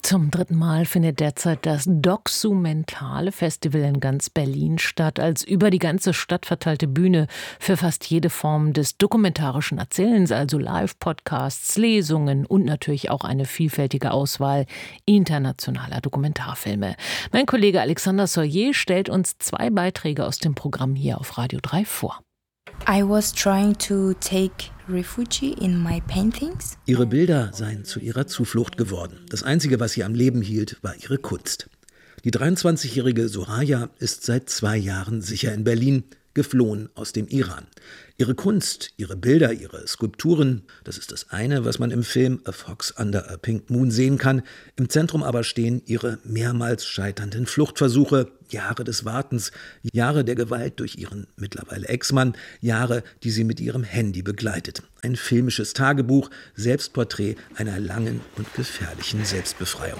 Zum 3. Mal findet derzeit das Doxumentale Festival in ganz Berlin statt, als über die ganze Stadt verteilte Bühne für fast jede Form des dokumentarischen Erzählens, also Live-Podcasts, Lesungen und natürlich auch eine vielfältige Auswahl internationaler Dokumentarfilme. Mein Kollege Alexander Soyer stellt uns 2 Beiträge aus dem Programm hier auf Radio 3 vor. I was trying to take refuge in my paintings. Ihre Bilder seien zu ihrer Zuflucht geworden. Das Einzige, was sie am Leben hielt, war ihre Kunst. Die 23-jährige Soraya ist seit 2 Jahren sicher in Berlin, geflohen aus dem Iran. Ihre Kunst, ihre Bilder, ihre Skulpturen, das ist das eine, was man im Film A Fox Under a Pink Moon sehen kann. Im Zentrum aber stehen ihre mehrmals scheiternden Fluchtversuche, Jahre des Wartens, Jahre der Gewalt durch ihren mittlerweile Ex-Mann, Jahre, die sie mit ihrem Handy begleitet. Ein filmisches Tagebuch, Selbstporträt einer langen und gefährlichen Selbstbefreiung.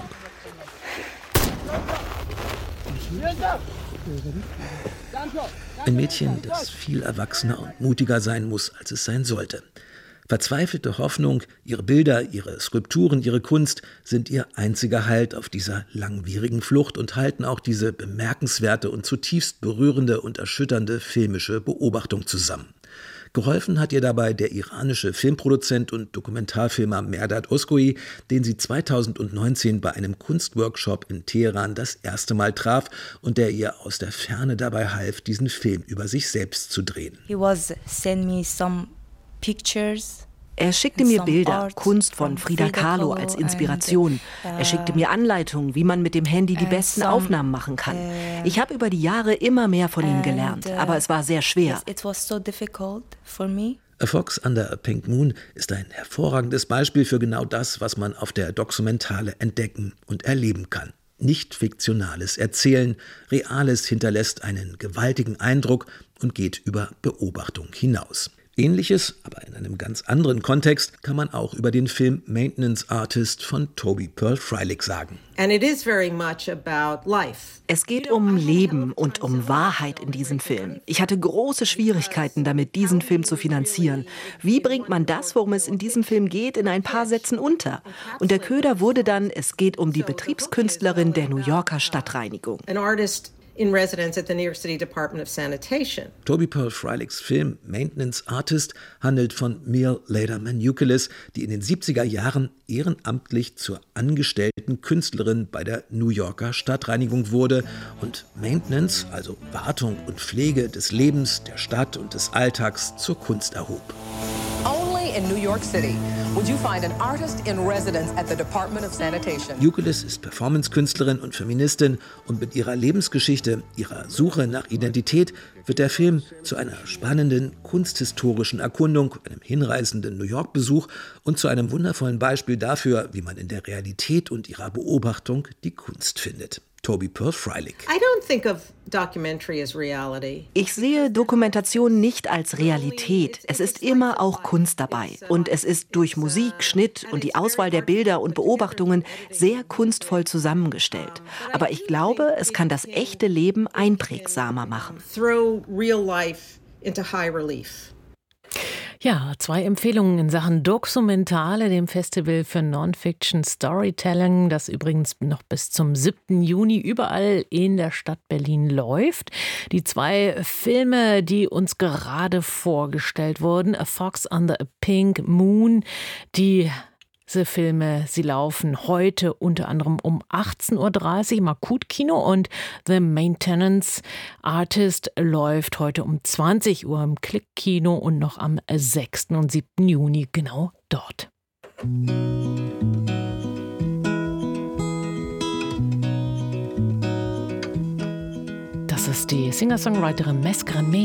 Ein Mädchen, das viel erwachsener und mutiger sein muss, als es sein sollte. Verzweifelte Hoffnung, ihre Bilder, ihre Skulpturen, ihre Kunst sind ihr einziger Halt auf dieser langwierigen Flucht und halten auch diese bemerkenswerte und zutiefst berührende und erschütternde filmische Beobachtung zusammen. Geholfen hat ihr dabei der iranische Filmproduzent und Dokumentarfilmer Mehrdad Özkoy, den sie 2019 bei einem Kunstworkshop in Teheran das erste Mal traf und der ihr aus der Ferne dabei half, diesen Film über sich selbst zu drehen. He was send me some pictures. Er schickte mir Bilder, Kunst von Frida Kahlo als Inspiration. Er schickte mir Anleitungen, wie man mit dem Handy die besten Aufnahmen machen kann. Ich habe über die Jahre immer mehr von ihm gelernt, aber es war sehr schwer. A Fox Under a Pink Moon ist ein hervorragendes Beispiel für genau das, was man auf der Doxumentale entdecken und erleben kann. Nicht fiktionales Erzählen, Reales hinterlässt einen gewaltigen Eindruck und geht über Beobachtung hinaus. Ähnliches, aber in einem ganz anderen Kontext, kann man auch über den Film Maintenance Artist von Toby Pearl Freilich sagen. Es geht um Leben und um Wahrheit in diesem Film. Ich hatte große Schwierigkeiten damit, diesen Film zu finanzieren. Wie bringt man das, worum es in diesem Film geht, in ein paar Sätzen unter? Und der Köder wurde dann, es geht um die Betriebskünstlerin der New Yorker Stadtreinigung. In residence at the New York City Department of Sanitation. Toby Pearl Freilichs Film Maintenance Artist handelt von Mel Lederman Youkilis, die in den 70er Jahren ehrenamtlich zur angestellten Künstlerin bei der New Yorker Stadtreinigung wurde und Maintenance, also Wartung und Pflege des Lebens, der Stadt und des Alltags, zur Kunst erhob. In New York City, would you find an artist in residence at the Department of Sanitation? Youkilis ist Performance-Künstlerin und Feministin und mit ihrer Lebensgeschichte, ihrer Suche nach Identität wird der Film zu einer spannenden, kunsthistorischen Erkundung, einem hinreißenden New York-Besuch und zu einem wundervollen Beispiel dafür, wie man in der Realität und ihrer Beobachtung die Kunst findet. Toby Pearl Freilich. Ich sehe Dokumentation nicht als Realität. Es ist immer auch Kunst dabei. Und es ist durch Musik, Schnitt und die Auswahl der Bilder und Beobachtungen sehr kunstvoll zusammengestellt. Aber ich glaube, es kann das echte Leben einprägsamer machen. Ja, 2 Empfehlungen in Sachen Doxumentale, dem Festival für Non-Fiction Storytelling, das übrigens noch bis zum 7. Juni überall in der Stadt Berlin läuft. Die 2 Filme, die uns gerade vorgestellt wurden, A Fox Under a Pink Moon, diese Filme, sie laufen heute unter anderem um 18:30 Uhr im Akutkino und The Maintenance Artist läuft heute um 20 Uhr im Klick-Kino und noch am 6. und 7. Juni genau dort. Das ist die Singer-Songwriterin Mescran